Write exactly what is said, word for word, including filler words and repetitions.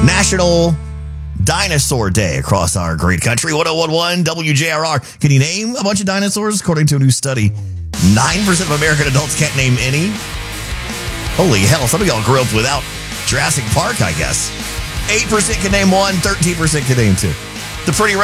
National Dinosaur Day across our great country. one oh one point one W J R R. Can you name a bunch of dinosaurs? According to a new study, nine percent of American adults can't name any. Holy hell, some of y'all grew up without Jurassic Park, I guess. eight percent can name one, thirteen percent can name two. The Pretty